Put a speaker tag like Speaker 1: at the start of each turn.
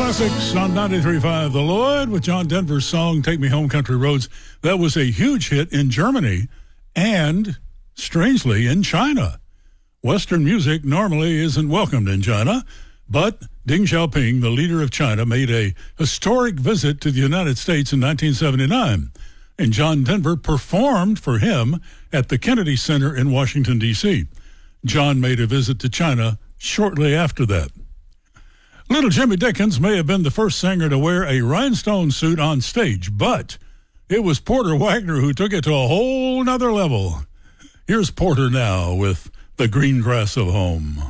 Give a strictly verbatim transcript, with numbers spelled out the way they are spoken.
Speaker 1: Classics on ninety-three point five The Lloyd with John Denver's song Take Me Home Country Roads. That was a huge hit in Germany and, strangely, in China. Western music normally isn't welcomed in China, but Deng Xiaoping, the leader of China, made a historic visit to the United States in nineteen seventy-nine, and John Denver performed for him at the Kennedy Center in Washington, D C John made a visit to China shortly after that. Little Jimmy Dickens may have been the first singer to wear a rhinestone suit on stage, but it was Porter Wagner who took it to a whole nother level. Here's Porter now with The Green Grass of Home.